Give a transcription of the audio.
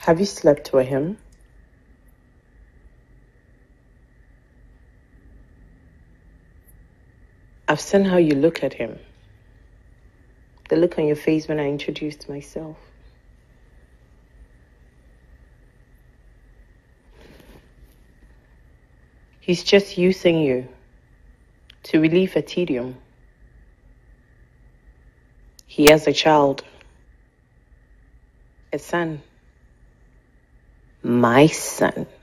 Have you slept with him? I've seen how you look at him. The look on your face when I introduced myself. He's just using you to relieve a tedium. He has a child, a son. My son.